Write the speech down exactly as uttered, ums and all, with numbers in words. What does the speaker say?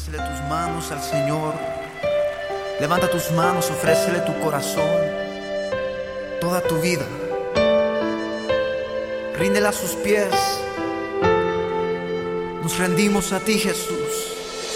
Ofrécele tus manos al Señor. Levanta tus manos, ofrécele tu corazón, toda tu vida. Ríndela a sus pies. Nos rendimos a ti, Jesús.